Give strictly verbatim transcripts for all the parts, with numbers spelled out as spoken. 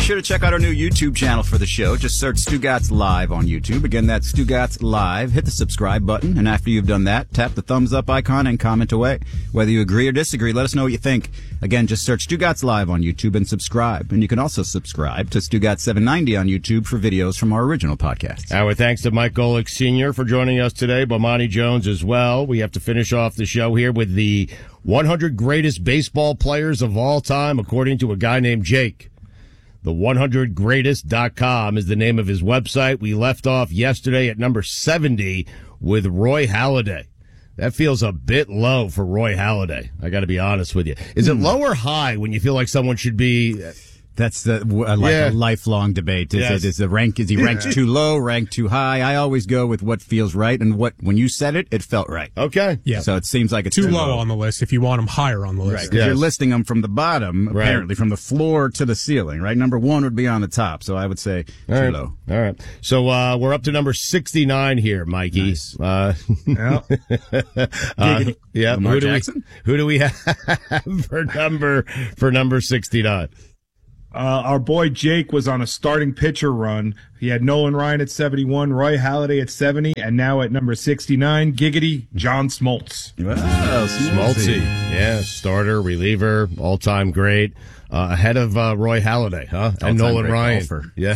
sure to check out our new YouTube channel for the show. Just search Stugotz Live on YouTube. Again, that's Stugotz Live. Hit the subscribe button, and after you've done that, tap the thumbs up icon and comment away. Whether you agree or disagree, let us know what you think. Again, just search Stugotz Live on YouTube and subscribe. And you can also subscribe to Stugotz seven ninety on YouTube for videos from our original podcasts. Our thanks to Mike Golick Senior for joining us today, Bomani Jones as well. We have to finish off the show here with the one hundred greatest baseball players of all time, according to a guy named Jake. The one hundred greatest dot com is the name of his website. We left off yesterday at number seventy with Roy Halladay. That feels a bit low for Roy Halladay. I got to be honest with you. Is it low or high when you feel like someone should be? That's the uh, like Yeah. a lifelong debate. Is Yes. it is the rank is he ranked too low, ranked too high? I always go with what feels right, and what when you said it, it felt right. Okay. Yeah. So it seems like it's Too low on the list if you want them higher on the list. Right, because Yes. you're listing them from the bottom, Right. apparently, from the floor to the ceiling, right? Number one would be on the top, so I would say too All right. low. All right. So uh, we're up to number sixty-nine here, Mikey. Nice. Uh, Yeah. uh, yeah. Lamar Who do, we, Jackson? who do we have for number for number sixty-nine? Uh, our boy Jake was on a starting pitcher run. He had Nolan Ryan at seventy-one, Roy Halladay at seventy, and now at number sixty-nine, Giggity, John Smoltz. Wow, Smoltzy. Yeah, starter, reliever, all-time great. Uh, ahead of uh, Roy Halladay, huh? All-time And Nolan great Ryan. golfer. Yeah.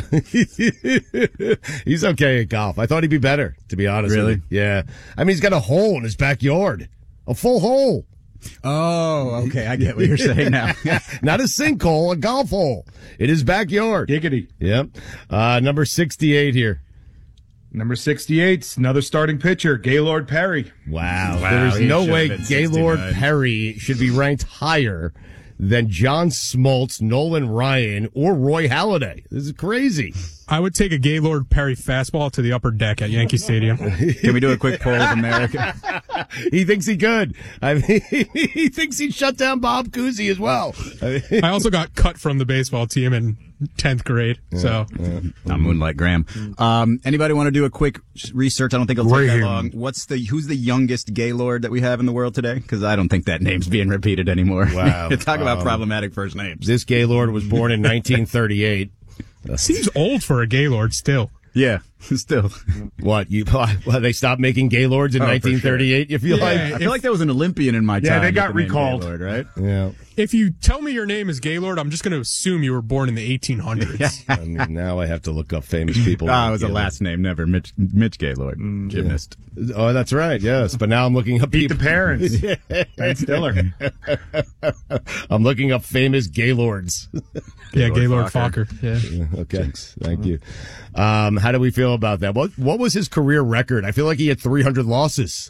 He's okay at golf. I thought he'd be better, to be honest Really? with you. Yeah. I mean, he's got a hole in his backyard. A full hole. Oh, okay, I get what you're saying now. Not a sinkhole, a golf hole in his backyard. Giggity. Yep. Uh, number sixty-eight here. Number sixty-eight, another starting pitcher, Gaylord Perry. Wow. Wow, There's he no should way have been Gaylord sixty-nine. Perry should be ranked higher than John Smoltz, Nolan Ryan, or Roy Halladay. This is crazy. I would take a Gaylord Perry fastball to the upper deck at Yankee Stadium. Can we do a quick poll of America? He thinks he could. I mean, he thinks he'd shut down Bob Cousy as well. I mean, I also got cut from the baseball team in tenth grade. So Not Moonlight Graham. Um, anybody want to do a quick research? I don't think it'll take that long. What's the who's the youngest Gaylord that we have in the world today? Because I don't think that name's being repeated anymore. Wow. Talk about Um, problematic first names. this Gaylord was born in nineteen thirty-eight. seems old for a Gaylord still. Yeah, still. What? You? Well, they stopped making Gaylords in Oh, for nineteen thirty-eight. You feel Yeah. like? I feel like there was an Olympian in my time. Yeah, they with got the name recalled. Gaylord, right? Yeah. If you tell me your name is Gaylord, I'm just going to assume you were born in the eighteen hundreds. I mean, now I have to look up famous people. Ah, it was a Gaylord. last name, never Mitch Mitch Gaylord, gymnast. Oh, that's right. Yes, but now I'm looking up Beat the people. parents. Ben Stiller. I'm looking up famous Gaylords. Yeah, Gaylord Gaylord Fokker. Fokker. Yeah. Okay, thank you. Um, how do we feel about that? What What was his career record? I feel like he had three hundred losses.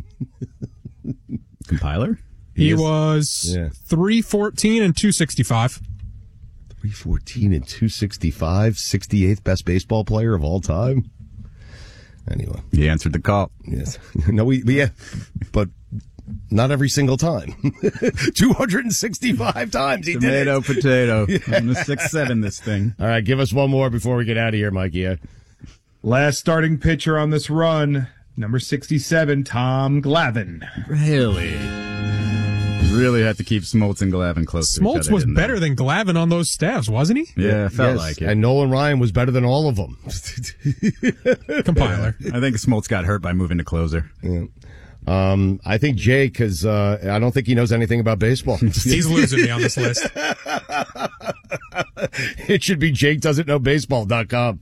Compiler? He is- was yeah. three fourteen and two sixty-five. three fourteen and two sixty-five, sixty-eighth best baseball player of all time. Anyway, He answered the call. yes, no, we, we yeah, but not every single time. two hundred sixty-five times he did Tomato, it. potato. I'm gonna six seven this thing. All right, give us one more before we get out of here, Mikey. Yeah. Last starting pitcher on this run, number sixty-seven, Tom Glavine. Really? You really have to keep Smoltz and Glavine close to each Smoltz other, was didn't better than Glavine on those staffs, wasn't he? they? Yeah, it felt Yes, like it. And Nolan Ryan was better than all of them. Compiler. I think Smoltz got hurt by moving to closer. Yeah. Um, I think Jake, because uh, I don't think he knows anything about baseball. He's losing me on this list. It should be Jake doesn't know baseball dot com.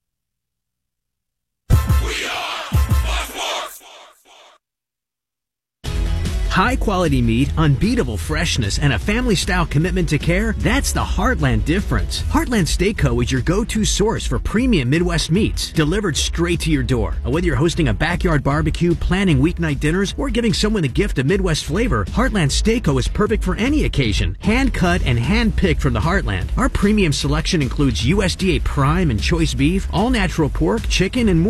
High quality meat, unbeatable freshness, and a family style commitment to care, that's the Heartland difference. Heartland Steak Co. is your go-to source for premium Midwest meats, delivered straight to your door. Whether you're hosting a backyard barbecue, planning weeknight dinners, or giving someone the gift of Midwest flavor, Heartland Steak Co. is perfect for any occasion. Hand cut and hand picked from the Heartland. Our premium selection includes U S D A prime and choice beef, all natural pork, chicken, and more.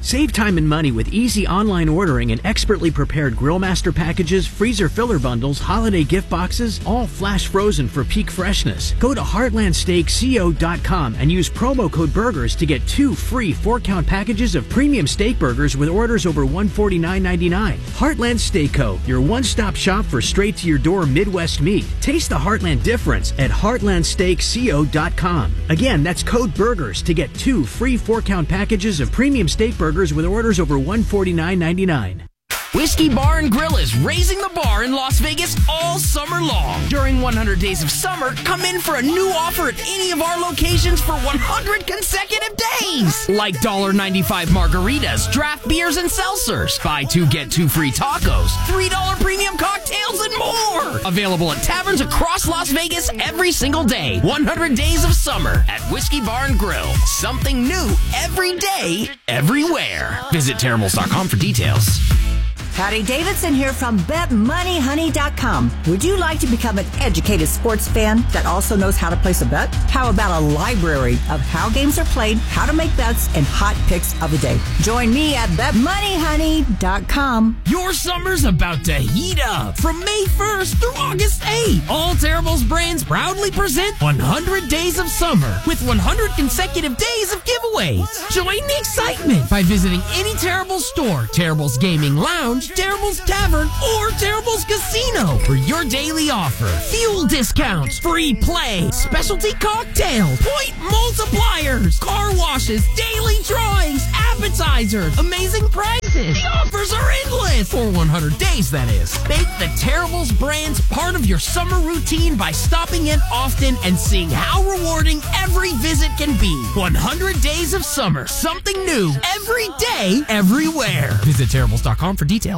Save time and money with easy online ordering and expertly prepared Grill Master packages, freezer filler bundles, holiday gift boxes, all flash frozen for peak freshness. Go to heartland steak co dot com and use promo code BURGERS to get two free four-count packages of premium steak burgers with orders over one hundred forty-nine dollars and ninety-nine cents. Heartland Steak Co., your one-stop shop for straight-to-your-door Midwest meat. Taste the Heartland difference at heartland steak co dot com. Again, that's code BURGERS to get two free four-count packages of premium steak burgers with orders over one hundred forty-nine dollars and ninety-nine cents. Whiskey Bar and Grill is raising the bar in Las Vegas all summer long. During one hundred Days of Summer, come in for a new offer at any of our locations for one hundred consecutive days. Like one dollar ninety-five margaritas, draft beers, and seltzers. Buy two, get two free tacos, three dollar premium cocktails, and more. Available at taverns across Las Vegas every single day. one hundred Days of Summer at Whiskey Bar and Grill. Something new every day, everywhere. Visit terribles dot com for details. Patty Davidson here from bet money honey dot com. Would you like to become an educated sports fan that also knows how to place a bet? How about a library of how games are played, how to make bets, and hot picks of the day? Join me at bet money honey dot com. Your summer's about to heat up. From May first through August eighth, all Terribles brands proudly present one hundred Days of Summer with one hundred consecutive days of giveaways. Join the excitement by visiting any Terribles store, Terribles Gaming Lounge, Terribles Tavern, or Terribles Casino for your daily offer. Fuel discounts, free play, specialty cocktails, point multipliers, car washes, daily drawings, appetizers, amazing prices. The offers are endless. For one hundred days, that is. Make the Terribles brands part of your summer routine by stopping in often and seeing how rewarding every visit can be. one hundred Days of Summer. Something new every day, everywhere. Visit terribles dot com for details.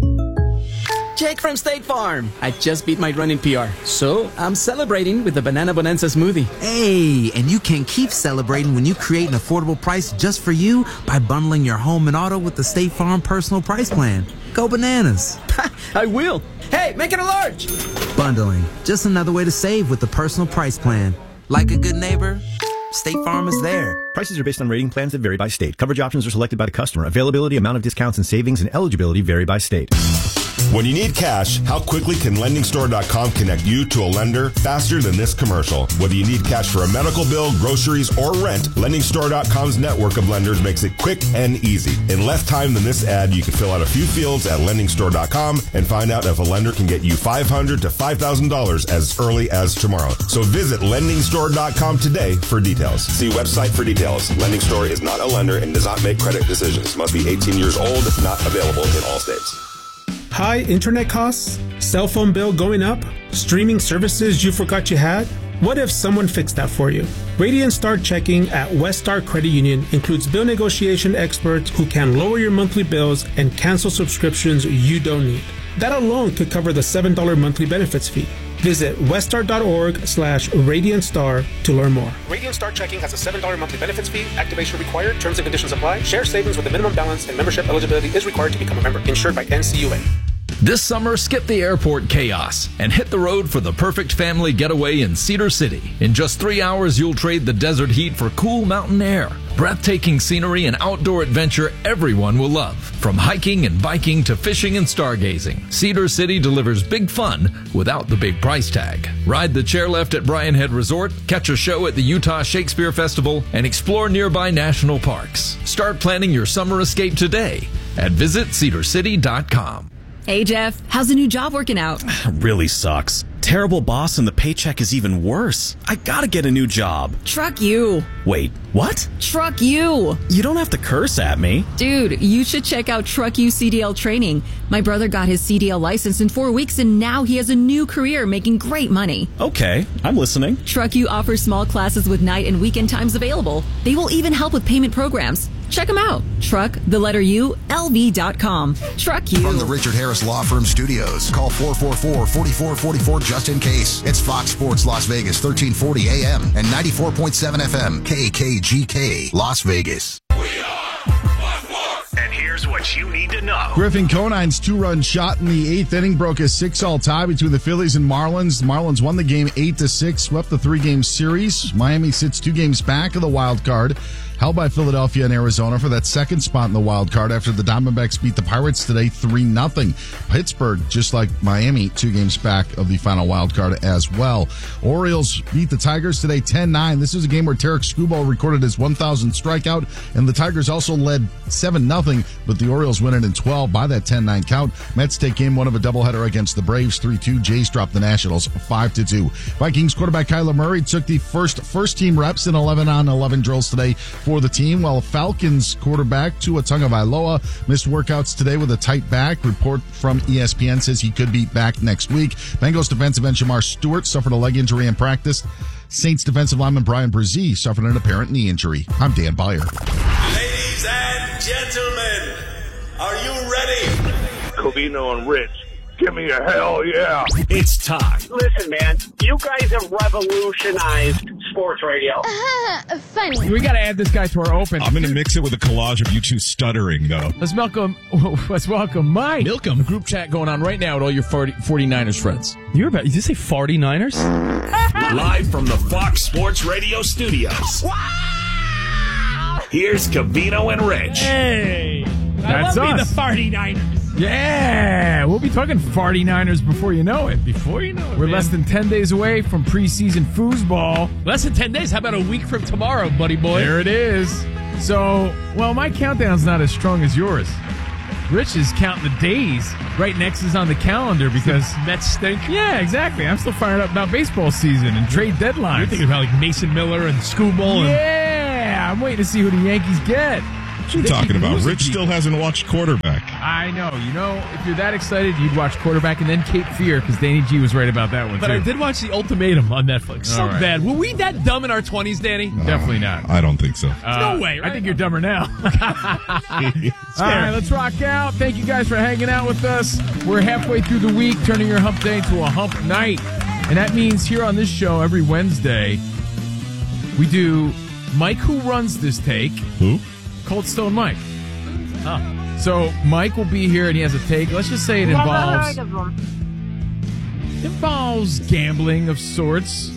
Jake from State Farm. I just beat my running P R, so I'm celebrating with the Banana Bonanza smoothie. Hey, and you can keep celebrating when you create an affordable price just for you by bundling your home and auto with the State Farm Personal Price Plan. Go bananas. I will. Hey, make it a large. Bundling, just another way to save with the Personal Price Plan. Like a good neighbor, State Farm is there. Prices are based on rating plans that vary by state. Coverage options are selected by the customer. Availability, amount of discounts and savings, and eligibility vary by state. When you need cash, how quickly can lending store dot com connect you to a lender faster than this commercial? Whether you need cash for a medical bill, groceries, or rent, lending store dot com's network of lenders makes it quick and easy. In less time than this ad, you can fill out a few fields at lending store dot com and find out if a lender can get you five hundred dollars to five thousand dollars as early as tomorrow. So visit lending store dot com today for details. See website for details. Lending Store is not a lender and does not make credit decisions. Must be eighteen years old. Not available in all states. High internet costs? Cell phone bill going up? Streaming services you forgot you had? What if someone fixed that for you? Radiant Star Checking at West Star Credit Union includes bill negotiation experts who can lower your monthly bills and cancel subscriptions you don't need. That alone could cover the seven dollars monthly benefits fee. Visit weststar.org slash Radiant Star to learn more. Radiant Star Checking has a seven dollars monthly benefits fee. Activation required. Terms and conditions apply. Share savings with a minimum balance and membership eligibility is required to become a member. Insured by N C U A. This summer, skip the airport chaos and hit the road for the perfect family getaway in Cedar City. In just three hours, you'll trade the desert heat for cool mountain air, breathtaking scenery, and outdoor adventure everyone will love. From hiking and biking to fishing and stargazing, Cedar City delivers big fun without the big price tag. Ride the chairlift at Bryan Head Resort, catch a show at the Utah Shakespeare Festival, and explore nearby national parks. Start planning your summer escape today at visit cedar city dot com. Hey, Jeff, how's the new job working out? Really sucks. Terrible boss and the paycheck is even worse. I gotta get a new job. Truck you. Wait, what? Truck you. You don't have to curse at me. Dude, you should check out Truck You C D L training. My brother got his C D L license in four weeks and now he has a new career making great money. Okay, I'm listening. Truck You offers small classes with night and weekend times available. They will even help with payment programs. Check them out. Truck, the letter U, L V dot com. Truck You. From the Richard Harris Law Firm Studios, call four four four, four four four four just in case. It's Fox Sports Las Vegas, thirteen forty A M and ninety-four point seven F M, K K G K, Las Vegas. And here's what you need to know. Griffin Conine's two-run shot in the eighth inning broke a six-all tie between the Phillies and Marlins. The Marlins won the game eight to six, swept the three-game series. Miami sits two games back of the wild card. held by Philadelphia and Arizona for that second spot in the wild card after the Diamondbacks beat the Pirates today three nothing. Pittsburgh, just like Miami, two games back of the final wild card as well. Orioles beat the Tigers today ten nine. This was a game where Tarek Skubal recorded his one thousandth strikeout, and the Tigers also led seven nothing, but the Orioles win it in twelve by that ten nine count. Mets take game one of a doubleheader against the Braves three two. Jays drop the Nationals five to two. Vikings quarterback Kyler Murray took the first first team reps in eleven on eleven drills today for the team, while Falcons quarterback Tua Tagovailoa missed workouts today with a tight back. Report from E S P N says he could be back next week. Bengals defensive end Shamar Stewart suffered a leg injury in practice. Saints defensive lineman Brian Brzee suffered an apparent knee injury. I'm Dan Beyer. Ladies and gentlemen, are you ready? Covino and Rich, give me a hell yeah. It's time. Listen, man, you guys have revolutionized sports radio. Uh, funny. We got to add this guy to our open. I'm going to mix it with a collage of you two stuttering, though. Let's welcome, let's welcome Mike. Welcome. Group chat going on right now with all your forty-niners friends. You're about, did you say forty-niners? Live from the Fox Sports Radio studios. Wow! Here's Covino and Rich. Hey! That's I love us. Me, the forty-niners. Yeah! We'll be talking forty-niners before you know it. Before you know it, We're man. less than ten days away from preseason foosball. Less than ten days? How about a week from tomorrow, buddy boy? There it is. So, well, my countdown's not as strong as yours. Rich is counting the days. Right next is on the calendar because Mets stink. Yeah, exactly. I'm still fired up about baseball season and trade deadlines. You're thinking about like Mason Miller and Skubal. Yeah, I'm waiting to see who the Yankees get. What are you talking about? Rich still hasn't watched quarterback. I know. You know, if you're that excited, you'd watch quarterback and then Cape Fear because Danny G was right about that one, But too. I did watch The Ultimatum on Netflix. So All right. bad. Were we that dumb in our twenties, Danny? Uh, Definitely not. I don't think so. Uh, no way, right? I think you're dumber now. All right, let's rock out. Thank you guys for hanging out with us. We're halfway through the week, turning your hump day into a hump night. And that means here on this show every Wednesday, we do Mike Who Runs This Take. Who? Cold Stone Mike. Oh. So Mike will be here and he has a take. Let's just say it Never involves heard of them. involves gambling of sorts.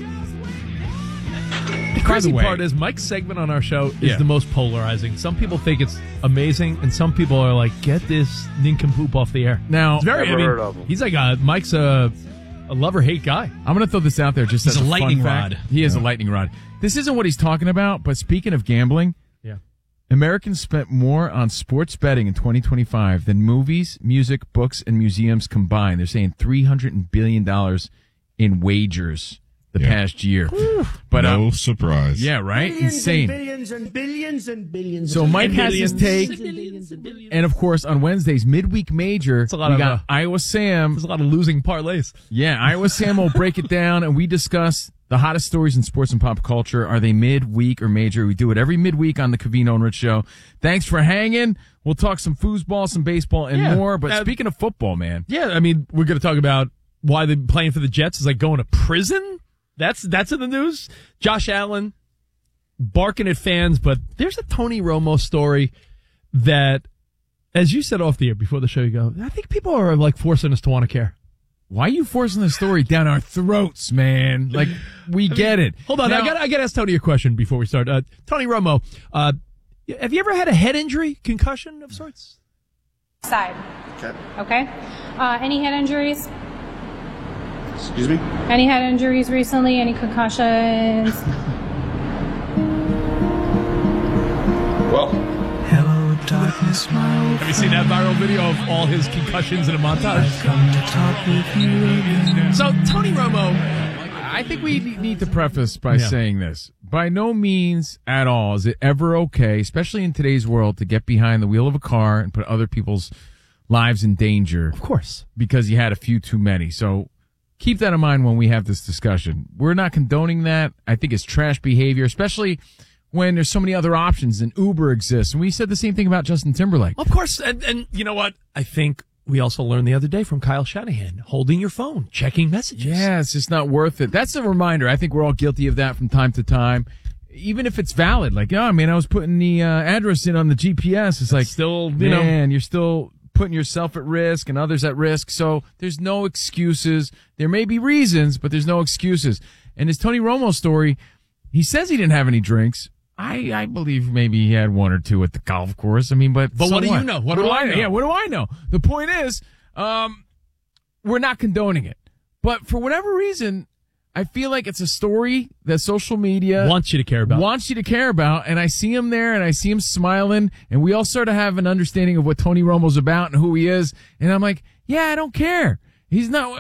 The crazy part is Mike's segment on our show is Yeah. the most polarizing. Some people think it's amazing, and some people are like, "Get this nincompoop off the air." Now, it's very. Never I mean, heard of him. He's like a Mike's a, a love-or-hate guy. I'm going to throw this out there just He's as a a lightning fun fact. rod. He is Yeah. a lightning rod. This isn't what he's talking about, but speaking of gambling, Yeah. Americans spent more on sports betting in twenty twenty-five than movies, music, books, and museums combined. They're saying three hundred billion dollars in wagers the Yeah. past year. But no um, surprise. yeah, right? Billions Insane. And billions and billions and billions. So and Mike has billions. his take. And billions and billions. And of course, on Wednesdays, midweek major, a lot we of, got uh, Iowa Sam. There's a lot of losing parlays. Yeah, Iowa Sam will break it down, and we discuss the hottest stories in sports and pop culture. Are they midweek or major? We do it every midweek on the Covino and Rich Show. Thanks for hanging. We'll talk some foosball, some baseball, and Yeah. more. But Uh, speaking of football, man. Yeah, I mean, we're going to talk about why the playing for the Jets is like going to prison. That's that's in the news. Josh Allen barking at fans, but there's a Tony Romo story that, as you said off the air before the show, you go, I think people are like forcing us to want to care. Why are you forcing the story down our throats, man? Like, we get it. Hold on, Now- I got I got to ask Tony a question before we start. Uh, Tony Romo, uh, have you ever had a head injury, concussion of sorts? Side. Okay. Okay. Uh, any head injuries? Excuse me? Any head injuries recently? Any concussions? Well, Hello, darkness, my old Have you seen that viral video of all his concussions in a montage? come to talk with you again. So, Tony Romo, I think we need to preface by Yeah. saying this. By no means at all is it ever okay, especially in today's world, to get behind the wheel of a car and put other people's lives in danger. Of course. Because you had a few too many. So keep that in mind when we have this discussion. We're not condoning that. I think it's trash behavior, especially when there's so many other options and Uber exists. And we said the same thing about Justin Timberlake. Of course, and, and you know what? I think we also learned the other day from Kyle Shanahan, holding your phone, checking messages. Yeah, it's just not worth it. That's a reminder. I think we're all guilty of that from time to time. Even if it's valid, like, oh, man, I was putting the uh, address in on the G P S. It's like, still, you know, man, you're still putting yourself at risk and others at risk. So there's no excuses. There may be reasons, but there's no excuses. And his Tony Romo story, he says he didn't have any drinks. I, I believe maybe he had one or two at the golf course. I mean, but But so what do you know? What do I know? Yeah, what do I know? The point is, um, we're not condoning it, but for whatever reason, I feel like it's a story that social media Wants you to care about. Wants you to care about, and I see him there, and I see him smiling, and we all sort of have an understanding of what Tony Romo's about and who he is, and I'm like, yeah, I don't care. He's not.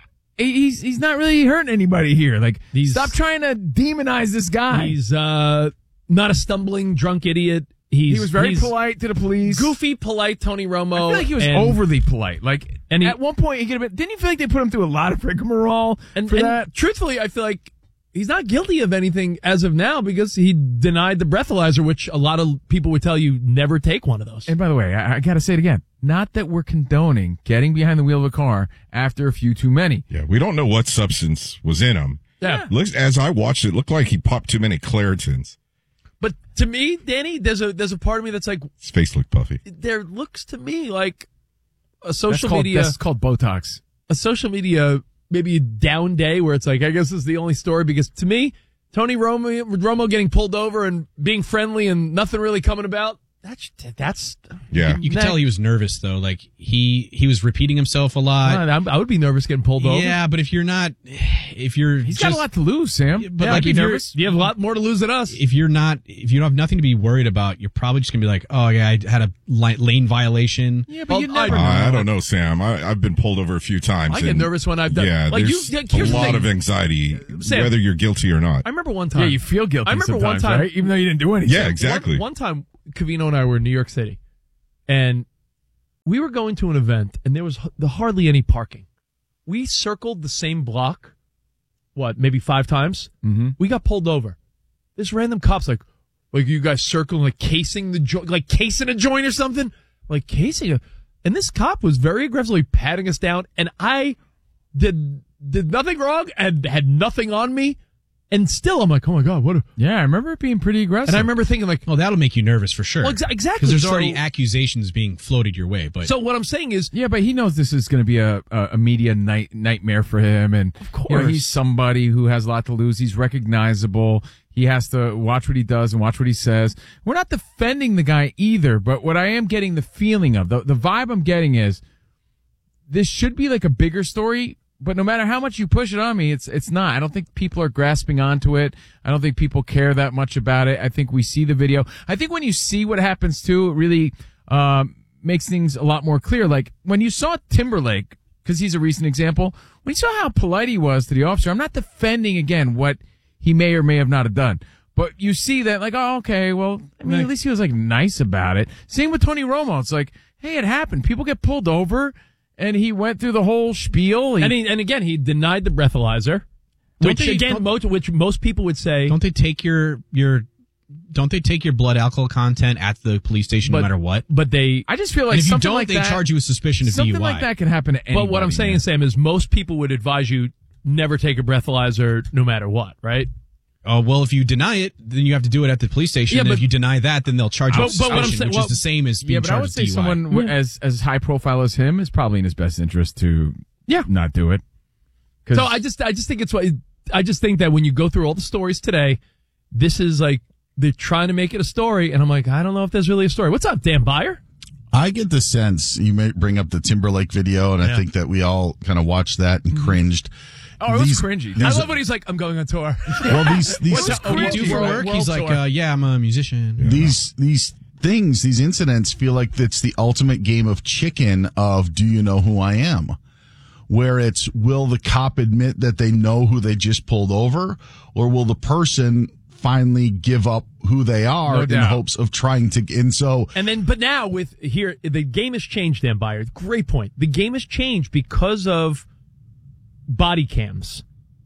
He's he's not really hurting anybody here. Like, He's- stop trying to demonize this guy. He's uh, not a stumbling drunk idiot. He's, he was very he's polite to the police. Goofy, polite Tony Romo. I feel like he was and- overly polite. Like, And he- at one point, he could have been. Didn't you feel like they put him through a lot of rigmarole And, for and that? truthfully, I feel like he's not guilty of anything as of now because he denied the breathalyzer, which a lot of people would tell you never take one of those. And by the way, I, I got to say it again. Not that we're condoning getting behind the wheel of a car after a few too many. Yeah, we don't know what substance was in him. Yeah. Looks, as I watched it, looked like he popped too many Claritins. But to me, Danny, there's a there's a part of me that's like, His face looked puffy. there looks to me like a social That's called, media that's called Botox. a social media maybe a down day where it's like, I guess this is the only story because to me, Tony Romo Romo getting pulled over and being friendly and nothing really coming about. That's that's Yeah. You could that- tell he was nervous though. Like he he was repeating himself a lot. I, I would be nervous getting pulled over. Yeah, but if you're not, if you're He's just, got a lot to lose, Sam. But Yeah, like I'd be if you're nervous. You have a lot more to lose than us. if you're not, if you don't have nothing to be worried about, you're probably just gonna be like, oh yeah, I had a li- lane violation. Yeah, but Well, you never I- know. Uh, I don't know, Sam. I, I've been pulled over a few times. I get and nervous when I've done- Yeah, like, there's you- here's a the lot thing. of anxiety, Sam, whether you're guilty or not. I remember one time. Yeah, you feel guilty I remember one sometimes, time- right? Even though you didn't do anything. Yeah, exactly. One, one time, Cavino and I were in New York City, and we were going to an event, and there was h- the hardly any parking. We circled the same block, what, maybe five times? Mm-hmm. We got pulled over. This random cop's like, like you guys circling, like casing the joint, like casing a joint or something, like casing a. And this cop was very aggressively patting us down, and I did did nothing wrong and had nothing on me, and still I'm like, oh my god, what? A, Yeah, I remember it being pretty aggressive. and I remember thinking like, Well, that'll make you nervous for sure. well, exa- exactly, Because there's So- already accusations being floated your way. But So what I'm saying is, Yeah, but he knows this is going to be a, a, a media night, nightmare for him. And of course. you know, he's somebody who has a lot to lose. He's recognizable. He has to watch what he does and watch what he says. We're not defending the guy either, but what I am getting the feeling of, the, the vibe I'm getting is this should be like a bigger story, but no matter how much you push it on me, it's it's not. I don't think people are grasping onto it. I don't think people care that much about it. I think we see the video. I think when you see what happens too, it really um, makes things a lot more clear. Like when you saw Timberlake, because he's a recent example, when you saw how polite he was to the officer, I'm not defending again what he may or may have not have done. But you see that like, oh, okay, well, I mean, at least he was like nice about it. Same with Tony Romo. It's like, hey, it happened. People get pulled over. And he went through the whole spiel. He, and he, and again, he denied the breathalyzer, Don't which they- again, don't- most, which most people would say. don't they take your your don't they take your blood alcohol content at the police station But- no matter what? But they, I just feel like And if you something don't, like they that, charge you with suspicion of something D U I. like that can happen to anybody. but what I'm saying, man. Sam, is most people would advise you never take a breathalyzer, no matter what, right? Oh, well, if you deny it, then you have to do it at the police station. Yeah, and but- if you deny that, then they'll charge you But- with but what I'm suspicion, saying- which well- is the same as being yeah, but I charged would with say D U I. someone w as as high profile as him is probably in his best interest to Yeah. not do it. 'Cause- So I just, I just think it's what I just think that when you go through all the stories today, this is like they're trying to make it a story, and I'm like, I don't know if there's really a story. What's up, Dan Byer? I get the sense you may bring up the Timberlake video, and I Yeah. think that we all kind of watched that and cringed. oh, it was These- cringy. I there's love a- when he's like, I'm going on tour. Well, these these What's up? What do you do for work? World He's like, tour. uh, yeah, I'm a musician. these these things, these incidents feel like it's the ultimate game of chicken of do you know who I am? Where it's will the cop admit that they know who they just pulled over, or will the person finally give up who they are No in doubt. hopes of trying to and so And then, but now with here, the game has changed, Dan Byer. Great point. The game has changed because of body cams.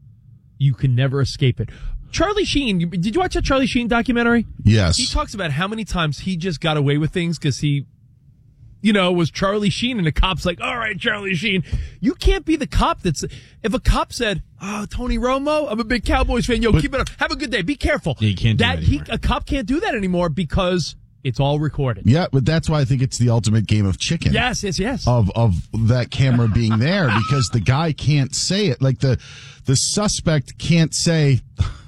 You can never escape it. Charlie Sheen, you- did you watch that Charlie Sheen documentary? yes. He talks about how many times he just got away with things because he, you know, was Charlie Sheen, and the cop's like, all right, Charlie Sheen. You can't be the cop that's, if a cop said, oh, Tony Romo, I'm a big Cowboys fan. Yo, But- keep it up. Have a good day. Be careful. Yeah, you can't do that. that he, anymore. a cop can't do that anymore because it's all recorded. Yeah, but that's why I think it's the ultimate game of chicken. Yes, yes, yes. Of of that camera being there because the guy can't say it. Like the the suspect can't say,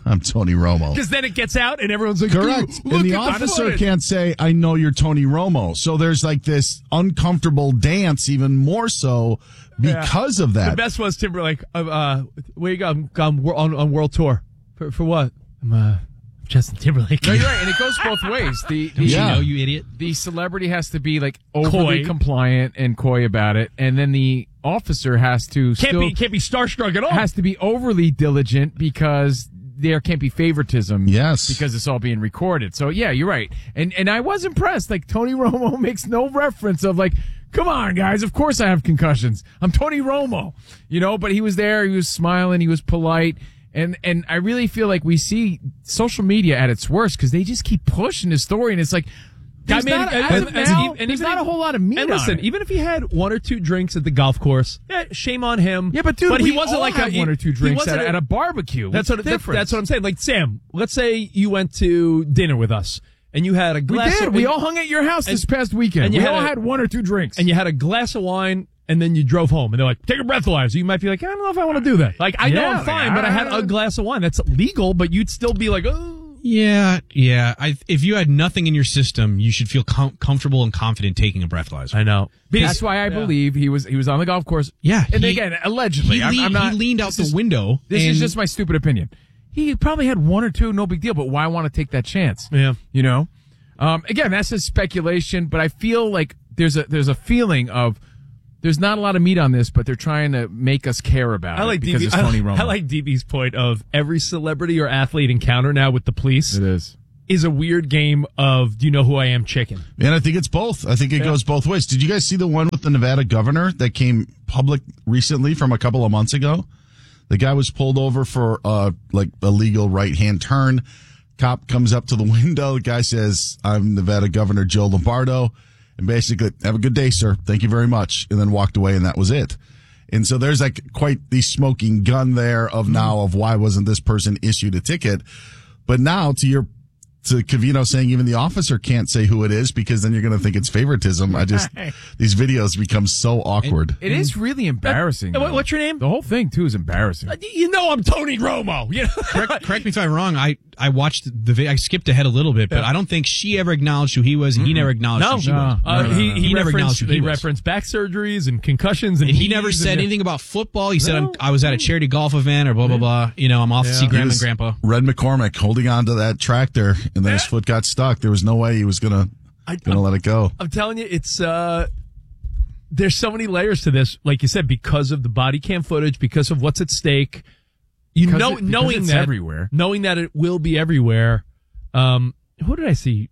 I'm Tony Romo. Because then it gets out and everyone's like, Correct. "Ooh, look And the at officer footage." can't say, I know you're Tony Romo. So there's like this uncomfortable dance, even more so because Yeah. of that. The best was Timberlake. Uh, uh, where you go? I'm, I'm on, on world tour. For, for what? I'm uh, Justin Timberlake. No, you're right, and it goes both ways. The, the Don't you know, you idiot? The celebrity has to be like overly Coy. compliant and coy about it, and then the officer has to Can't still, be can't be starstruck at all. has to be overly diligent because there can't be favoritism. Yes. because it's all being recorded. So yeah, you're right. And and I was impressed. Like Tony Romo makes no reference of like, come on guys, of course I have concussions. I'm Tony Romo, you know. But he was there. He was smiling. He was polite. And and I really feel like we see social media at its worst because they just keep pushing the story, and it's like. I There's mean, not, and- as of and- now, and there's even not if- a whole lot of meat And on listen, it. even if he had one or two drinks at the golf course, eh, shame on him. Yeah, but dude, but he we wasn't all like have a, one or two drinks he wasn't at, at a barbecue. That's What's what the that- difference? that's what I'm saying. Like Sam, let's say you went to dinner with us and you had a We glass. did. Of, We and- all hung at your house and- this past weekend. and you we had all a- had one or two drinks. and you had a glass of wine. And then you drove home, and they're like, "Take a breathalyzer." You might be like, "I don't know if I want to do that." Like, I know Yeah, I'm fine, like, but I had I- a glass of wine. That's legal, but you'd still be like, "Oh." Yeah, yeah. I, if you had nothing in your system, you should feel com- comfortable and confident taking a breathalyzer. I know. That's why I Yeah. believe he was he was on the golf course. Yeah, and he- again, allegedly, He, I'm, leaned, I'm not. he leaned out this the is- window. This and is just my stupid opinion. He probably had one or two, no big deal. But why want to take that chance? Yeah. You know. Um, again, that's just speculation, but I feel like there's a there's a feeling of. There's not a lot of meat on this, but they're trying to make us care about I like it because D B, it's Tony I, Romo. I like D B's point of every celebrity or athlete encounter now with the police. It is. Is a weird game of do you know who I am chicken. And I think it's both. I think it Yeah. goes both ways. Did you guys see the one with the Nevada governor that came public recently from a couple of months ago? The guy was pulled over for uh like illegal right-hand turn. Cop comes up to the window. The guy says, "I'm Nevada Governor Joe Lombardo." And basically, "Have a good day, sir. Thank you very much." And then walked away, and that was it. And so there's like quite the smoking gun there of now of why wasn't this person issued a ticket? But now to your to Covino saying even the officer can't say who it is because then you're going to think it's favoritism. I just, these videos become so awkward. It is really embarrassing. Uh, what- though. what's your name? The whole thing too is embarrassing. Uh, You know I'm Tony Romo. You know? correct, correct me if I'm wrong. I, I watched the video. I skipped ahead a little bit, but Yeah. I don't think she ever acknowledged who he was, and he never acknowledged No, who she no. was. Uh, No, no, he, no, he, He never referenced, acknowledged who he he was. referenced back surgeries and concussions, and, And he knees never said and- anything about football. He said, No. I'm, I was at a charity golf event or blah, blah, blah. You know, I'm off to Yeah. see He grandma was- and grandpa. Red McCormick holding on to that tractor and then his foot got stuck. There was no way he was going to I- going to let it go. I'm telling you, it's uh, there's so many layers to this. Like you said, because of the body cam footage, because of what's at stake. You Because know, it- because knowing it's that everywhere. knowing that it will be everywhere. Um, who did I see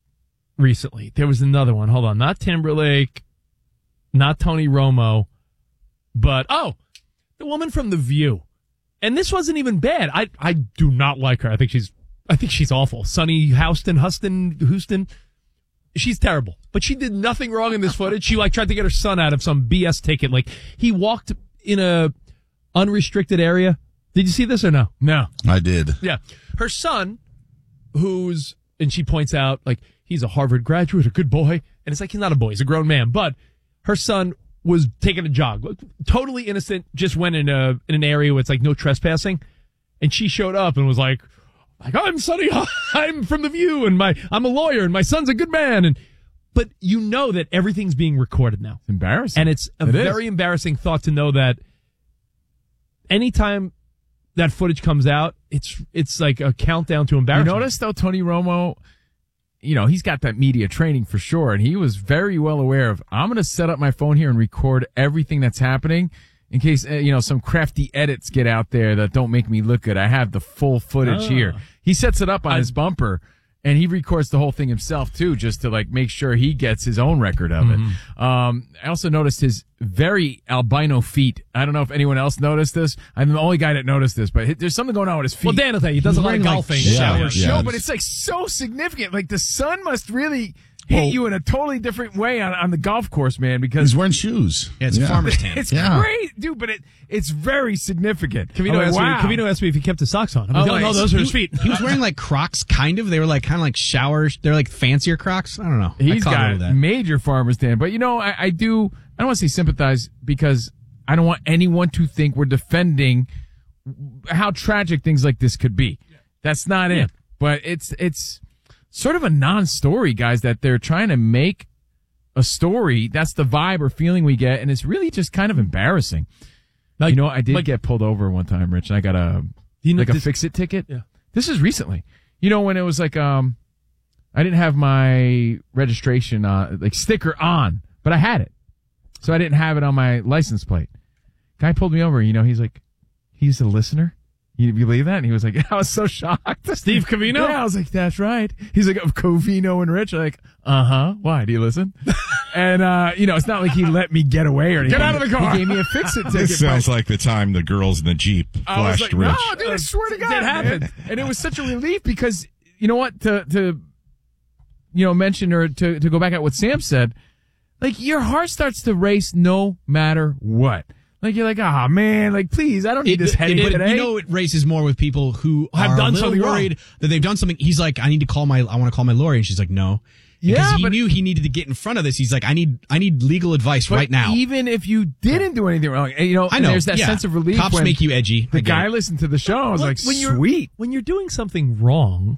recently? There was another one. Hold on, not Timberlake, not Tony Romo, but oh, the woman from The View. And this wasn't even bad. I I do not like her. I think she's I think she's awful. Sunny Houston, Huston, Houston. She's terrible. But she did nothing wrong in this footage. She like tried to get her son out of some B S ticket. Like he walked in a unrestricted area. Did you see this or no? No. I did. Yeah. Her son, who's, and she points out, like, he's a Harvard graduate, a good boy. And it's like, he's not a boy, he's a grown man. But her son was taking a jog, totally innocent, just went in a in an area where it's like no trespassing. And she showed up and was like, like, I'm Sonny, I'm from The View, and my I'm a lawyer, and my son's a good man. And but you know that everything's being recorded now. It's embarrassing. And it's a It is. very embarrassing thought to know that anytime that footage comes out, it's it's like a countdown to You embarrassment. notice though, Tony Romo, you know, he's got that media training for sure, and he was very well aware of, I'm going to set up my phone here and record everything that's happening in case, uh, you know, some crafty edits get out there that don't make me look good. I have the full footage Ah. here. He sets it up on I- his bumper, and he records the whole thing himself too, just to like make sure he gets his own record of Mm-hmm. it. Um, I also noticed his very albino feet. I don't know if anyone else noticed this. I'm the only guy that noticed this, but there's something going on with his feet. Well, Dan will tell you, he does a lot of wearing, like, golfing. showers. Yeah. No, but it's like so significant. Like the sun must really hit Well- you in a totally different way on, on the golf course, man, because He's wearing shoes. Yeah, it's a farmer's tan. it's Yeah. great, dude, but it it's very significant. Cavino, I'm like, asked wow. me, Cavino asked me if he kept his socks on. I'm Oh, like, oh, wait. no, those are his feet. He was wearing like Crocs, kind of. They were like kind of like showers. They're like fancier Crocs. I don't know. I He's caught a got little of that. major farmer's tan. But, you know, I, I do, I don't want to say sympathize because I don't want anyone to think we're defending how tragic things like this could be. That's not it. But it's it's sort of a non-story, guys, that they're trying to make a story. That's the vibe or feeling we get, and it's really just kind of embarrassing. Like, you know, I did like, get pulled over one time, Rich, and I got a you know, like a this, fix-it ticket. Yeah. This is recently. You know, when it was like um, I didn't have my registration uh, like sticker on, but I had it, so I didn't have it on my license plate. Guy pulled me over. You know, he's like, he's a listener. You believe that? And he was like, I was so shocked. Steve Covino? Yeah, I was like, that's right. He's like, of Covino and Rich. I'm like, uh-huh. Why? Do you listen? And, uh, you know, it's not like he let me get away or anything. Get out of the car. He gave me a fix-it ticket. This sounds like the time the girls in the Jeep I was flashed like, Rich. no, dude, I swear to God. That happened. Man. And it was such a relief because, you know what, to, to you know, mention or to, to go back at what Sam said, like, your heart starts to race no matter what. Like, you're like, ah, oh, man, like, please, I don't need it, this headache it, it, today. You know, it races more with people who have are done a little something worried wrong. that they've done something. He's like, I need to call my, I want to call my lawyer. And she's like, no. Yeah, because he but, knew he needed to get in front of this. He's like, I need, I need legal advice right now. Even if you didn't do anything wrong, you know, I know. there's that yeah. sense of relief. Cops when make you edgy. The guy listened to the show. I was Look, like, when you're, sweet. When you're doing something wrong,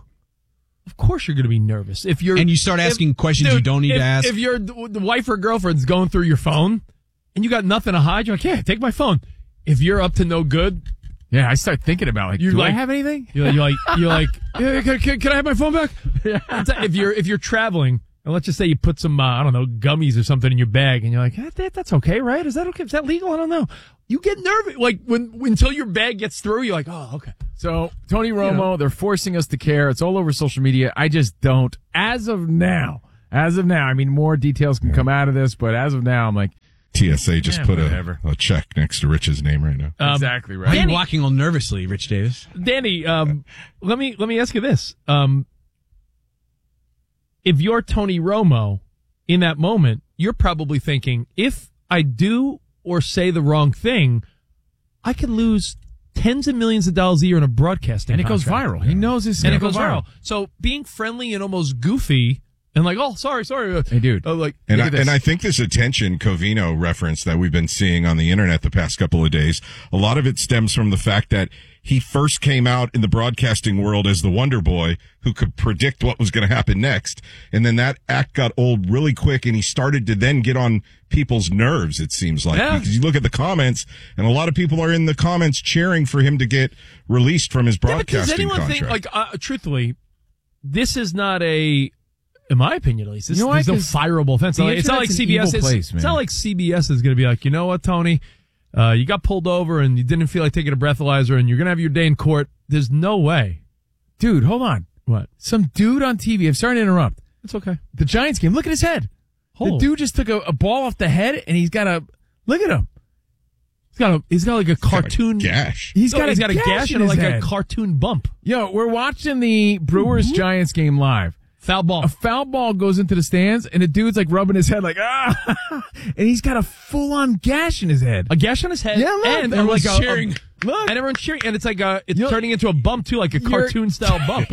of course you're going to be nervous. If you're and you start asking if, questions dude, you don't need if, to ask. If your the wife or girlfriend's going through your phone and you got nothing to hide, you're like, yeah, take my phone. If you're up to no good, yeah, I start thinking about like, you do like, I have anything? You're, you're like, you're like, yeah, can, can, can I have my phone back? Yeah. If you're if you're traveling, and let's just say you put some uh, I don't know gummies or something in your bag, and you're like, eh, that, that's okay, right? Is that okay? Is that legal? I don't know. You get nervous, like when until your bag gets through, you're like, oh, okay. So Tony Romo, You know. they're forcing us to care. It's all over social media. I just don't. As of now, as of now, I mean, more details can come out of this, but as of now, I'm like. T S A just Yeah, put whatever. a, a check next to Rich's name right now. Um, exactly right. Why are you Danny- walking all nervously, Rich Davis? Danny, um, let me let me ask you this: um, if you're Tony Romo in that moment, you're probably thinking, if I do or say the wrong thing, I could lose tens of millions of dollars a year in a broadcasting And it goes contract. viral. He knows this. and Yeah. it goes viral. So being friendly and almost goofy and like, oh, sorry, sorry, Hey, dude. uh, like, And look I, at this. and I think this attention Covino reference that we've been seeing on the internet the past couple of days, a lot of it stems from the fact that he first came out in the broadcasting world as the Wonder Boy who could predict what was going to happen next. And then that act got old really quick and he started to then get on people's nerves, it seems like. Yeah. Because you look at the comments and a lot of people are in the comments cheering for him to get released from his Yeah, but broadcasting does anyone contract. think, like, uh, truthfully, this is not a, in my opinion at least, this, You know why? there's no 'Cause fireable offense. the It's not like internet's an C B S evil is. place, It's not man. like C B S is going to be like, you know what, Tony, uh, you got pulled over and you didn't feel like taking a breathalyzer and you're going to have your day in court. There's no way. Dude, hold on. What? Some dude on T V. I'm sorry to interrupt. It's okay. The Giants game. Look at his head. Oh. The dude just took a, a ball off the head, and he's got a look at him. He's got a he's got like a cartoon gash. He's No, got he's a got a gash gash in and his like head. a cartoon bump. Yo, we're watching the Brewers Giants game live. Foul ball. A foul ball goes into the stands, and the dude's like rubbing his head, like ah, and he's got a full on gash in his head. A gash on his head. Yeah, look, and everyone's like a, cheering. A, Look. and everyone's cheering, and it's like a it's You're- turning into a bump too, like a You're- cartoon style bump.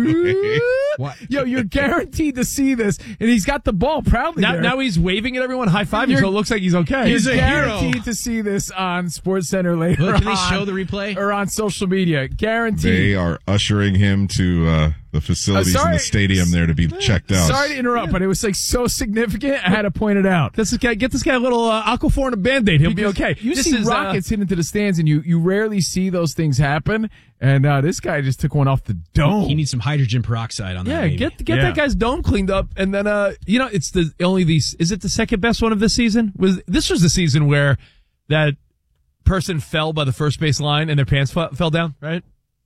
What? Yo, you're guaranteed to see this, and he's got the ball proudly Now, there. now he's waving at everyone, high fiving, You're- so it looks like he's okay. He's a hero. guaranteed to see this on Sports Center later Well, can they on, show the replay? or on social media. Guaranteed. They are ushering him to uh, the facilities Uh, sorry. in the stadium there to be checked out. Sorry to interrupt, but it was like so significant. I had to point it out. This guy, get this guy a little uh, Aquaphor and a Band-Aid. He'll Because be okay. You this see is, uh, rockets hit into the stands, and you, you rarely see those things happen. And uh, this guy just took one off the dome. He needs some hydrogen peroxide on that. yeah, baby. get get Yeah. that guy's dome cleaned up, and then uh, you know, it's the only these. Is it the second best one of this season? Was this was the season where that person fell by the first base line and their pants f- fell down, right?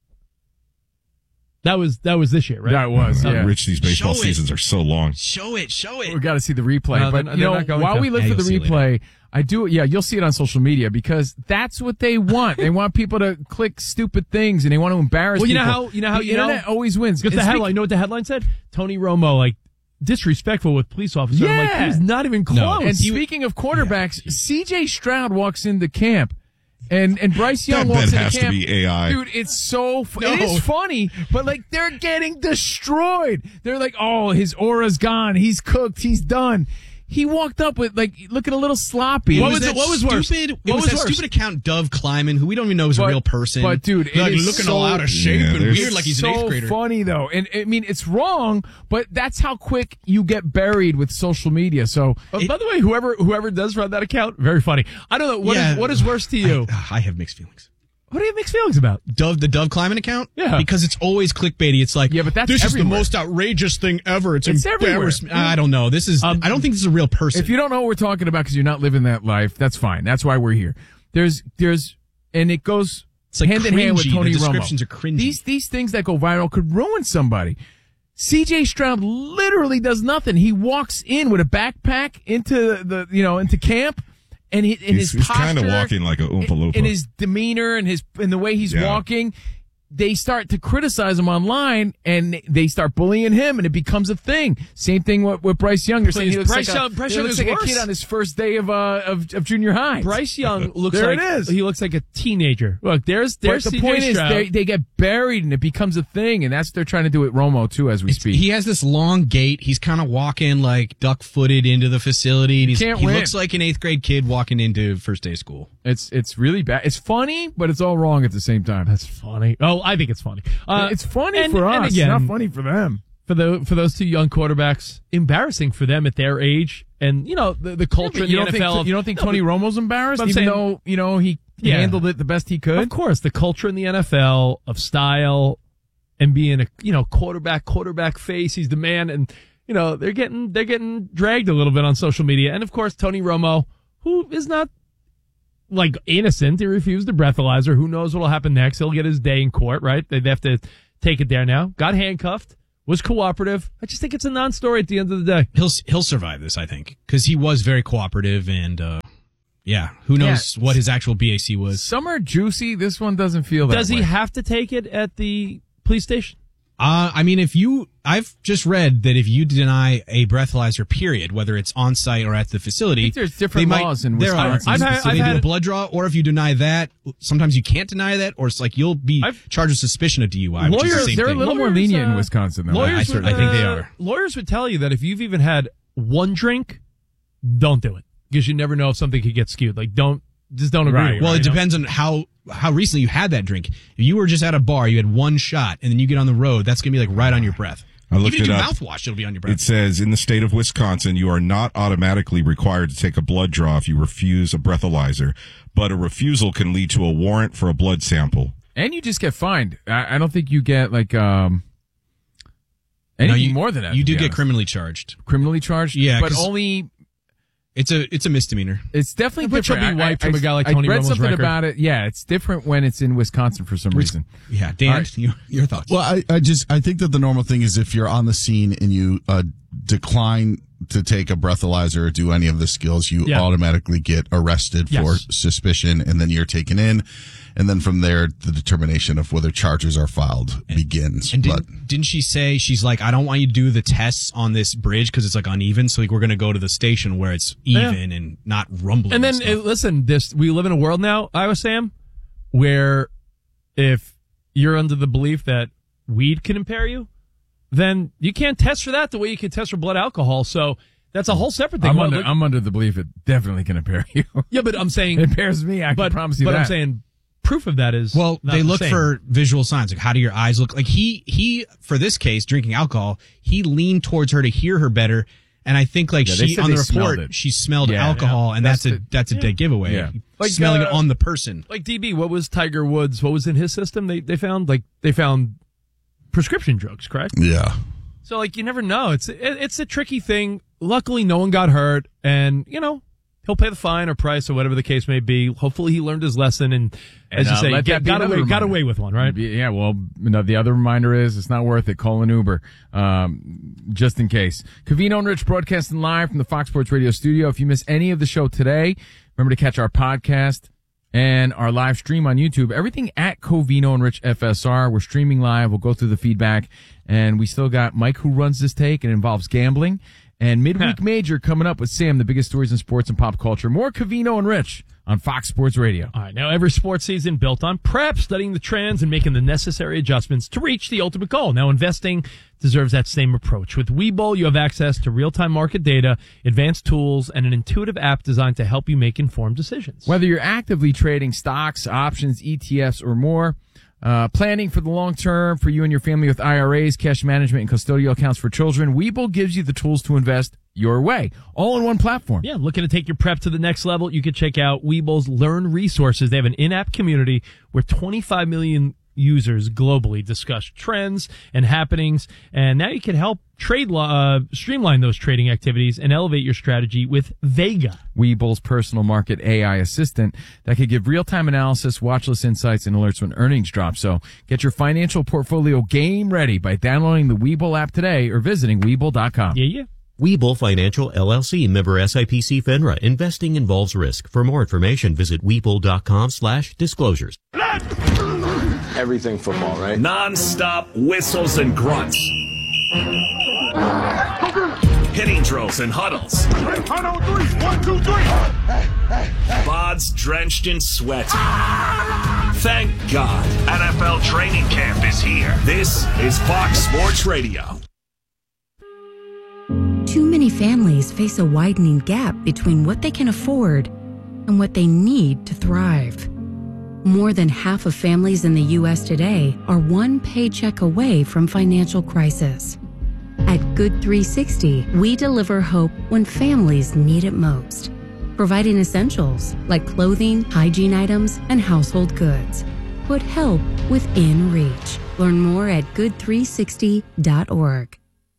That was that was this year, right? That was, Uh, yeah. Rich, these baseball Show it. seasons are so long. Show it, show it. We got to see the replay. No, but they're- you they're know, not going while to. we look Yeah, for the you'll see it replay, I do. Yeah, you'll see it on social media because that's what they want. They want people to click stupid things and they want to embarrass. Well, you know people. how you know how the you internet know always wins. Because And the speak- headline, you know what the headline said? Tony Romo like disrespectful with police officers. I'm like, Yeah. he's not even close. And speaking of quarterbacks, C J Stroud walks into camp, and and Bryce Young That walks bet into has to camp. be A I. Dude, it's so fu- No. it is funny, but like they're getting destroyed. They're like, oh, his aura's gone. He's cooked. He's done. He walked up with like looking a little sloppy. What was, was, what was worse? Stupid, it was, was that worse? stupid account Dove Kleiman, who we don't even know is but, a real person. But dude, it like, is looking so, all out of shape yeah, and weird, like he's so an eighth grader. Funny though, and I mean it's wrong, but that's how quick you get buried with social media. So, uh, it, by the way, whoever whoever does run that account, very funny. I don't know what yeah, is what is worse to you. I, I have mixed feelings. What do you have mixed feelings about? Dove, the Dove Kleiman account? Yeah. Because it's always clickbaity. It's like, yeah, but that's this everywhere. is the most outrageous thing ever. It's, it's everywhere. I don't know. This is, um, I don't think this is a real person. If you don't know what we're talking about because you're not living that life, that's fine. That's why we're here. There's, there's, and it goes it's like hand cringy. in hand with Tony the Romo. descriptions are cringy. These, these things that go viral could ruin somebody. C J Stroud literally does nothing. He walks in with a backpack into the, you know, into camp. And he, in he's, his he's posture, kind of walking like a Oompa Loompa. In his demeanor and his in the way he's yeah. walking, they start to criticize him online, and they start bullying him, and it becomes a thing. Same thing with, with Bryce Young. They're saying he looks Bryce like, a, Young, Bryce he Young looks is like worse. a kid on his first day of uh of, of junior high. Bryce Young looks there like it is. he looks like a teenager. Look, there's there's but the C J point Stroud. is they, they get buried, and it becomes a thing, and that's what they're trying to do with Romo too as we It's, speak. He has this long gait. He's kind of walking like duck-footed into the facility, and he's, Can't he win. looks like an eighth grade kid walking into first day of school. It's it's really bad. It's funny, but it's all wrong at the same time. That's funny. Oh, I think it's funny. Uh, it's funny and, for and us. Again, it's not funny for them. For the for those two young quarterbacks, embarrassing for them at their age, and you know the, the culture Yeah, you in don't the N F L. Think, of, you don't think no, Tony but, Romo's embarrassed, I'm even saying, though you know he yeah, handled it the best he could? Of course, the culture in the N F L of style and being a you know quarterback, quarterback face. He's the man, and you know they're getting they're getting dragged a little bit on social media, and of course Tony Romo, who is not like innocent. He refused the breathalyzer. Who knows what'll happen next? He'll get his day in court, right? They have to take it there now. Got handcuffed. Was cooperative. I just think it's a non-story at the end of the day. He'll he'll survive this, I think, because he was very cooperative, and uh, yeah, who knows yeah. what his actual B A C was. Some are juicy. This one doesn't feel that Does he way. have to take it at the police station? Uh, I mean, if you, I've just read that if you deny a breathalyzer, period, whether it's on site or at the facility, I think there's different they laws might, in there Wisconsin. Are, I've I've had, so I've they had do a blood draw, or if you deny that, sometimes you can't deny that, or it's like you'll be I've, charged with suspicion of D U I. Lawyers, which is the same they're thing. a little lawyers, more lenient uh, in Wisconsin, though. Lawyers, I, would, I think they uh, are. Lawyers would tell you that if you've even had one drink, don't do it because you never know if something could get skewed. Like, don't just don't agree. Right, to it, Well, right, it you know? depends on how how recently you had that drink. If you were just at a bar, you had one shot, and then you get on the road, that's gonna be like right on your breath. I looked Even if it you up. do mouthwash, it'll be on your breath. It says in the state of Wisconsin, you are not automatically required to take a blood draw if you refuse a breathalyzer, but a refusal can lead to a warrant for a blood sample. And you just get fined. I, I don't think you get like um anything no, you, more than that. You to do be get honest. criminally charged. criminally charged. Yeah, but 'cause- only It's a it's a misdemeanor. it's definitely Which will different. be wiped I, from I, a guy like I Tony read Romo's something record. about it. Yeah, it's different when it's in Wisconsin for some reason. Yeah, Dan, All right. your, your thoughts? Well, I, I just I think that the normal thing is if you're on the scene and you uh, decline to take a breathalyzer or do any of the skills, you Yeah. automatically get arrested Yes. for suspicion, and then you're taken in, and then from there the determination of whether charges are filed and, begins. And but didn't, didn't she say she's like, I don't want you to do the tests on this bridge because it's like uneven, so like we're gonna go to the station where it's even Yeah. and not rumbling. And then stuff. uh, listen, this we live in a world now, Iowa Sam, where if you're under the belief that weed can impair you, then you can't test for that the way you can test for blood alcohol. So that's a whole separate thing. I'm Well, under, look- I'm under the belief it definitely can impair you. yeah, but I'm saying It impairs me. I but, can promise you but that. I'm saying proof of that is Well, not they the look same. for visual signs. Like, how do your eyes look? Like, he, he, for this case, drinking alcohol, he leaned towards her to hear her better. And I think, like, Yeah, they she, said on the they smelled report, it. she smelled Yeah, alcohol, yeah. and That's that's, a, the- that's a yeah. dead giveaway. Yeah. Like, Smelling uh, it on the person. like D B. What was Tiger Woods? What was in his system? They they found like they found prescription drugs, correct? yeah, So like you never know. It's it, it's a tricky thing. Luckily, no one got hurt, and you know he'll pay the fine or price or whatever the case may be. Hopefully, he learned his lesson and, as And, you uh, say, let get, that be got another away got reminder. away with one, right? Yeah, well, you know, the other reminder is it's not worth it. Call an Uber, um, just in case. Covino and Rich broadcasting live from the Fox Sports Radio studio. If you miss any of the show today, remember to catch our podcast and our live stream on YouTube. Everything at Covino and Rich F S R. We're streaming live. We'll go through the feedback. And we still got Mike who runs this take. It involves gambling. And Midweek Major coming up with Sam, the biggest stories in sports and pop culture. More Covino and Rich on Fox Sports Radio. All right, now every sports season built on prep, studying the trends and making the necessary adjustments to reach the ultimate goal. Now investing deserves that same approach. With Webull, you have access to real-time market data, advanced tools, and an intuitive app designed to help you make informed decisions. Whether you're actively trading stocks, options, E T Fs, or more, uh, planning for the long term for you and your family with I R As, cash management, and custodial accounts for children, Webull gives you the tools to invest your way, all in one platform. Yeah, looking to take your prep to the next level? You can check out Webull's Learn Resources. They have an in-app community where twenty-five million users globally discuss trends and happenings, and now you can help trade uh, streamline those trading activities and elevate your strategy with Vega, Webull's personal market A I assistant that can give real-time analysis, watch list insights, and alerts when earnings drop. So get your financial portfolio game ready by downloading the Webull app today or visiting Webull dot com. Yeah, yeah. Webull Financial, L L C, member S I P C FINRA. Investing involves risk. For more information, visit Webull dot com slash disclosures. Everything football, right? Non-stop whistles and grunts. Hitting drills and huddles. Huddle three, one, two, three. Bods drenched in sweat. Thank God, N F L training camp is here. This is Fox Sports Radio. Too many families face a widening gap between what they can afford and what they need to thrive. More than half of families in the U S today are one paycheck away from financial crisis. At Good three sixty, we deliver hope when families need it most, providing essentials like clothing, hygiene items, and household goods. Put help within reach. Learn more at good three sixty dot org.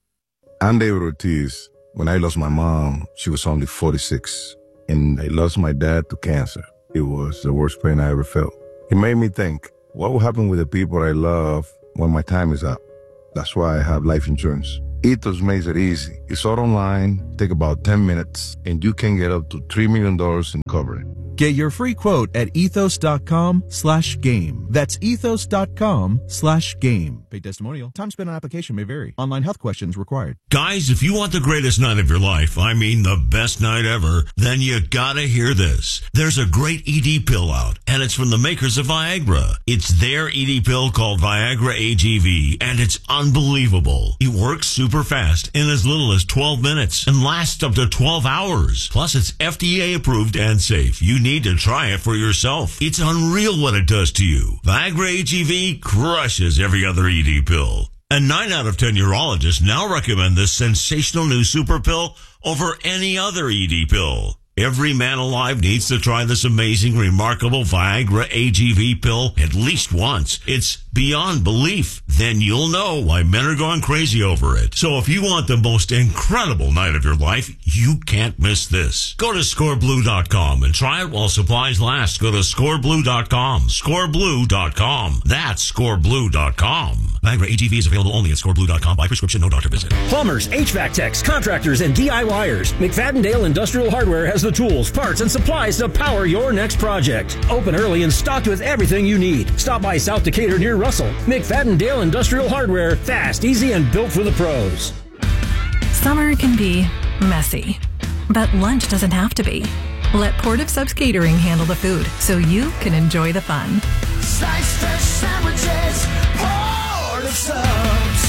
I'm David Ortiz. When I lost my mom, she was only forty-six, and I lost my dad to cancer. It was the worst pain I ever felt. It made me think, what will happen with the people I love when my time is up? That's why I have life insurance. Ethos makes it easy. It's all online, take about ten minutes, and you can get up to three million dollars in coverage. Get your free quote at ethos.com slash game. That's ethos.com slash game. Paid testimonial. Time spent on application may vary. Online health questions required. Guys, if you want the greatest night of your life, I mean the best night ever, then you gotta hear this. There's a great E D pill out, and it's from the makers of Viagra. It's their E D pill called Viagra A G V, and it's unbelievable. It works super fast in as little as twelve minutes and lasts up to twelve hours. Plus, it's F D A approved and safe. You need to try it for yourself. It's unreal what it does to you. Viagra A G V crushes every other E D pill. And nine out of ten urologists now recommend this sensational new super pill over any other E D pill. Every man alive needs to try this amazing, remarkable Viagra A G V pill at least once. It's beyond belief. Then you'll know why men are going crazy over it. So if you want the most incredible night of your life, you can't miss this. Go to score blue dot com and try it while supplies last. Go to score blue dot com. score blue dot com. That's score blue dot com. Viagra A G V is available only at score blue dot com by prescription, no doctor visit. Plumbers, H V A C techs, contractors, and DIYers. McFadden-Dale Industrial Hardware has the tools, parts, and supplies to power your next project. Open early and stocked with everything you need. Stop by South Decatur near Russell. McFadden-Dale Industrial Hardware. Fast, easy, and built for the pros. Summer can be messy, but lunch doesn't have to be. Let Port of Subs Catering handle the food so you can enjoy the fun. Sliced fresh sandwiches, Port of Subs.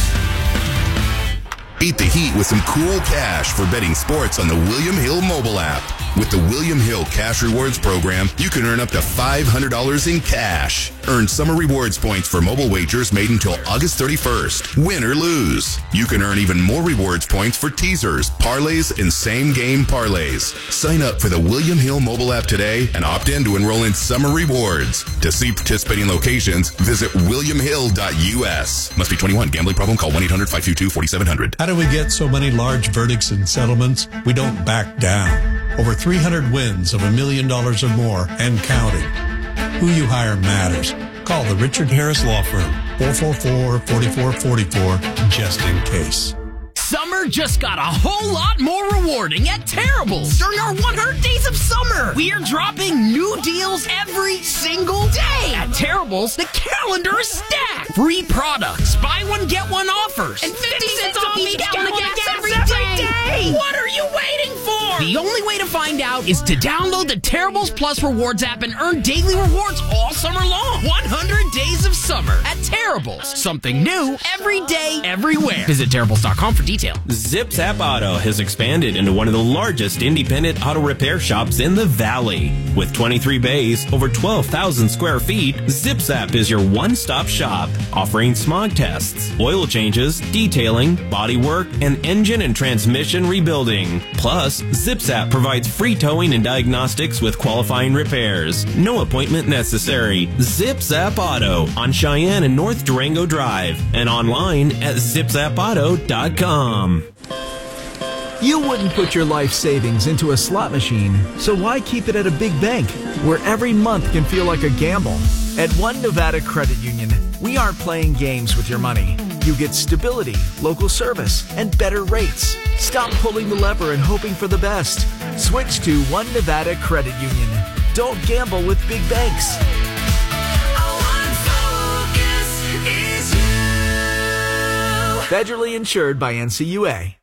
Beat the heat with some cool cash for betting sports on the William Hill mobile app. With the William Hill Cash Rewards program, you can earn up to five hundred dollars in cash. Earn summer rewards points for mobile wagers made until August thirty-first. Win or lose. You can earn even more rewards points for teasers, parlays, and same-game parlays. Sign up for the William Hill mobile app today and opt in to enroll in summer rewards. To see participating locations, visit william hill dot u s. Must be twenty-one. Gambling problem? Call one eight hundred five two two four seven zero zero. How do we get so many large verdicts and settlements? We don't back down. Over three hundred wins of a million dollars or more and counting. Who you hire matters. Call the Richard Harris Law Firm, four four four, four four four four, just in case. Summer just got a whole lot more rewarding at Terrible's during our one hundred days of summer. We're dropping new deals every single day. At Terrible's, the calendar is stacked. Free products, buy one, get one offers, and fifty cents off each gallon of gas every day. What are you waiting for? The only way to find out is to download the Terribles Plus Rewards app and earn daily rewards all summer long. one hundred days of summer at Terribles. Something new every day, everywhere. Visit Terribles dot com for details. Zips App Auto has expanded into one of the largest independent auto repair shops in the Valley. With twenty-three bays, over twelve thousand square feet, Zips App is your one-stop shop, offering smog tests, oil changes, detailing, body work, and engine and transmission rebuilding. Plus, Zips App provides free towing and diagnostics with qualifying repairs. No appointment necessary. Zips App Auto on Cheyenne and North Durango Drive and online at zips app auto dot com. You wouldn't put your life savings into a slot machine, so why keep it at a big bank where every month can feel like a gamble? At One Nevada Credit Union, we aren't playing games with your money. You get stability, local service, and better rates. Stop pulling the lever and hoping for the best. Switch to One Nevada Credit Union. Don't gamble with big banks. Federally insured by N C U A.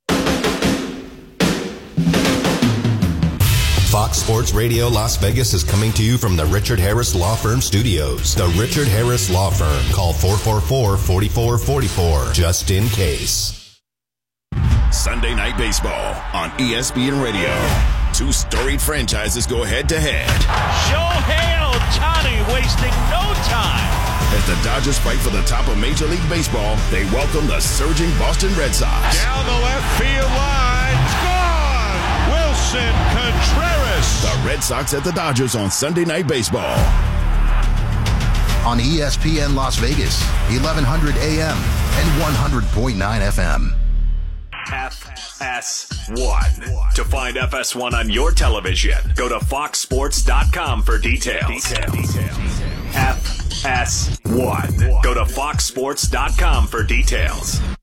Fox Sports Radio Las Vegas is coming to you from the Richard Harris Law Firm Studios. The Richard Harris Law Firm. Call four four four, four four four four just in case. Sunday Night Baseball on E S P N Radio. Two storied franchises go head to head. Shohei Ohtani wasting no time. As the Dodgers fight for the top of Major League Baseball, they welcome the surging Boston Red Sox. Down the left field line. Gone! Wilson Contreras. The Red Sox at the Dodgers on Sunday Night Baseball. On E S P N Las Vegas, eleven hundred A M and one hundred point nine F M. F S one. To find F S one on your television, go to fox sports dot com for details. F S one. Go to fox sports dot com for details.